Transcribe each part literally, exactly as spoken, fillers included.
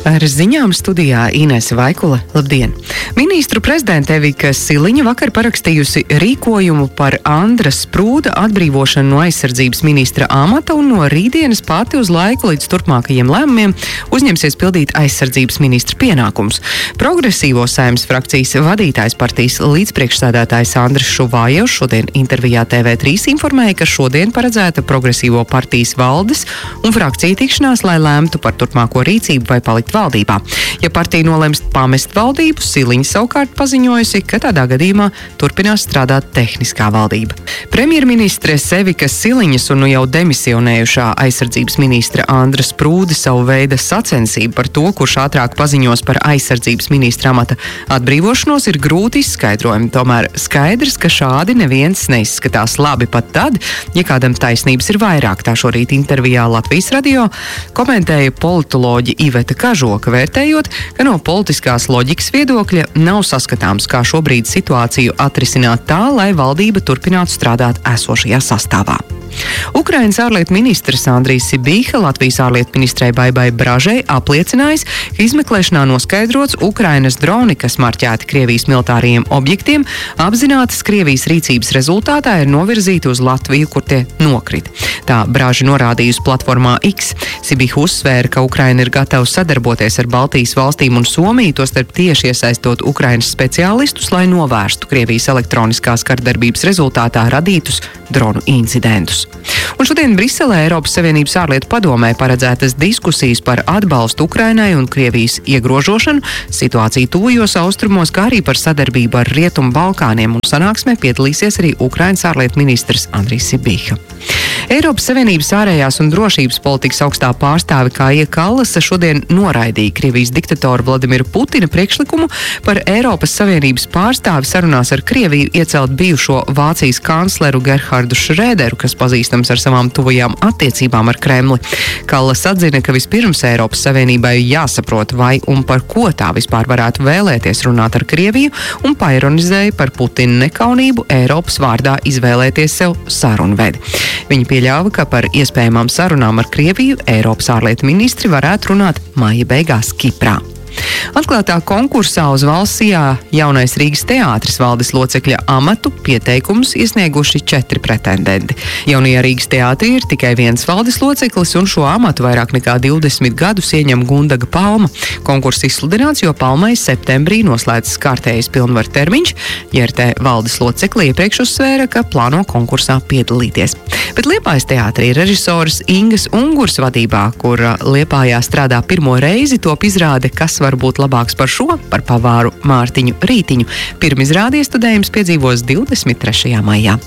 Ar ziņām studijā Inese Vaikule. Labdien! Ministru prezidente Evika Siliņa vakar parakstījusi rīkojumu par Andra Sprūda atbrīvošanu no aizsardzības ministra amata un no rītdienas pati uz laiku līdz turpmākajiem lēmumiem uzņemsies pildīt aizsardzības ministra pienākumus. Progresīvo Saeimas frakcijas vadītājs partijas līdzpriekšsēdētājs Andris Šuvājevs šodien intervijā T V trīs informēja, ka šodien paredzēta progresīvo partijas valdes un frakcija tikšanās, lai lēmtu par turpmāko rīcību vai palikt valdībā. Ja partija nolems pamest valdību, Siliņa savukārt paziņojusi, ka tādā gadījumā turpinās strādāt tehniskā valdība. Premjerministres Evikas Siliņas un nu jau demisionējušā aizsardzības ministra Andra Sprūda savu veidu sacensību par to, kurš ātrāk paziņos par aizsardzības ministra amata atbrīvošanos, ir grūti izskaidrojami. Tomēr skaidrs, ka šādi neviens neizskatās labi pat tad, ja kādam taisnības ir vairāk. Tā šorīt intervijā Latvijas radio komentēja politoloģi Iveta Kažoka, vērtējot, ka no politiskās loģikas viedokļa nav saskatāms, kā šobrīd situāciju atrisināt tā, lai valdība turpinātu strādāt esošajā sastāvā. Ukrainas ārlietu ministrs Andrijs Sibīha Latvijas ārlietu ministrei Baibai Bražai apliecinājis, ka izmeklēšanā noskaidrots Ukrainas droni, kas marķēti Krievijas militārajiem objektiem, apzinātas Krievijas rīcības rezultātā ir novirzīti uz Latviju, kur tie nokrita. Tā Braža norādījusi platformā X. Sibīha uzsvēra, ka Ukraina ir gatava sadarboties ar Baltijas valstīm un Somiju, tostarp tieši iesaistot Ukrainas speciālistus, lai novērstu Krievijas elektroniskās kardarbības rezultātā radītus dronu incidentus. Un šodien Briselē Eiropas Savienības ārlietu padomē paredzētas diskusijas par atbalstu Ukrainai un Krievijas iegrožošanu, situāciju tuvajos austrumos, kā arī par sadarbību ar Rietumu Balkāniem, un sanāksmē piedalīsies arī Ukrainas ārlietu ministrs Andrijs Sibīha. Eiropas Savienības ārējās un drošības politikas augstā pārstāve Kaja Kallasa šodien noraidīja Krievijas diktatora Vladimira Putina priekšlikumu par Eiropas Savienības pārstāvi sarunās ar Krieviju iecelt bijušo Vācijas kancleru Gerhardu Šrēderu, kas pazīstams ar savām tuvajām attiecībām ar Kremli. Kallas atzina, ka vispirms Eiropas Savienībai jāsaprot, vai un par ko tā vispār varētu vēlēties runāt ar Krieviju, un paironizēja par Putina nekaunību Eiropas vārdā izvēlēties sev sarunvedi. Viņa pieļāva, ka par iespējamām sarunām ar Krieviju Eiropas ārlietu ministri varētu runāt māja beigās Kiprā. Atklātā konkursā uz valsts ijā jaunais Rīgas teātris valdes locekļa amatu pieteikumus iesnieguši četri pretendenti. Jaunajā Rīgas teātrī ir tikai viens valdes loceklis, un šo amatu vairāk nekā divdesmit gadus ieņem Gundaga Palma. Konkurss izsludināts, jo Palmai septembrī noslēdzas kārtējais pilnvaru termiņš. J R T valdes locekli iepriekš uzsvēra, ka plāno konkursā piedalīties. Bet Liepājas teātrī režisors Ingas Ungurs vadībā, kur Liepājā strādā pirmo reizi, top izrāde, kas var būt labāks par šo, par pavāru Mārtiņu Rītiņu. Pirmizrādi iestudējums piedzīvos divdesmit trešajā maijā.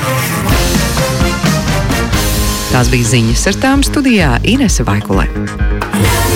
Tās bija ziņas, ar tām studijā Inese Vaikule.